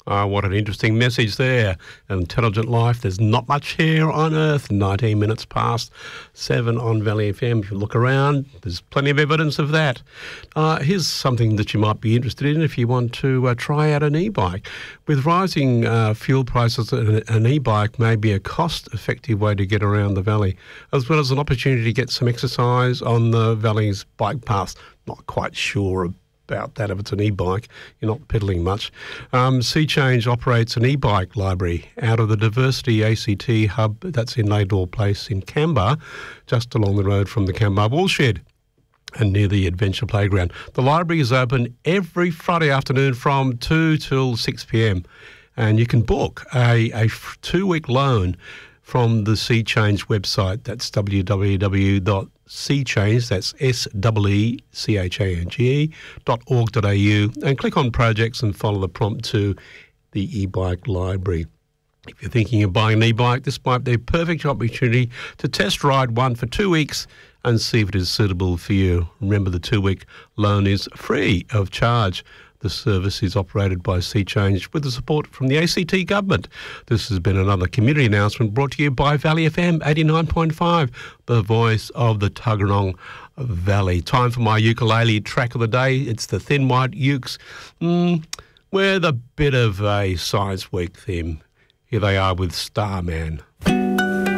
What an interesting message there. Intelligent life. There's not much here on Earth. 19 minutes past 7 on Valley FM. If you look around, there's plenty of evidence of that. Here's something that you might be interested in if you want to try out an e-bike. With rising fuel prices, an e-bike may be a cost-effective way to get around the valley, as well as an opportunity to get some exercise on the valley's bike paths. Not quite sure about that if it's an e-bike. You're not pedalling much. Sea Change operates an e-bike library out of the Diversity ACT hub that's in Laidlaw Place in Canberra, just along the road from the Canberra Woolshed and near the Adventure Playground. The library is open every Friday afternoon from 2 till 6 p.m. and you can book a 2-week loan from the Sea Change website. That's www.seachange, that's SEECHANGE.org.au, and click on projects and follow the prompt to the e-bike library. If you're thinking of buying an e-bike, this might be a perfect opportunity to test ride one for 2 weeks and see if it is suitable for you. Remember, the 2-week loan is free of charge. The service is operated by Sea Change with the support from the ACT government. This has been another community announcement brought to you by Valley FM 89.5, the voice of the Tuggeranong Valley. Time for my ukulele track of the day. It's the Thin White Ukes with a bit of a Science Week theme. Here they are with Starman.